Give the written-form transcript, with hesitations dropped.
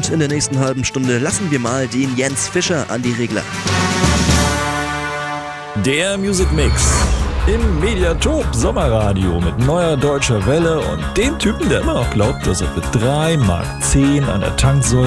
und in der nächsten halben Stunde lassen wir mal den Jens Fischer an die Regler. Der Music Mix im Mediathop Sommerradio mit Neuer Deutscher Welle und dem Typen, der immer noch glaubt, dass er für 3,10 Mark an der Tanksäule